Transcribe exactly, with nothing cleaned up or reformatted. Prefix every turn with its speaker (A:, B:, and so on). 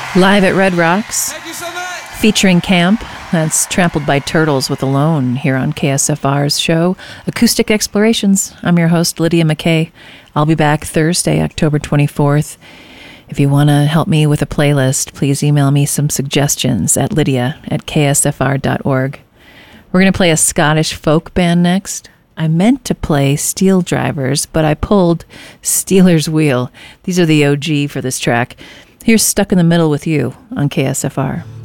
A: Live at Red Rocks,
B: Thank you so much.
A: featuring Camp. That's Trampled by Turtles with Alone here on K S F R's show, Acoustic Explorations. I'm your host, Lydia McKay. I'll be back Thursday, October twenty-fourth. If you want to help me with a playlist, please email me some suggestions at lydia at k s f r dot org. We're going to play a Scottish folk band next. I meant to play Steel Drivers, but I pulled Steeler's Wheel. These are the O G for this track. Here's Stuck in the Middle with You on K S F R.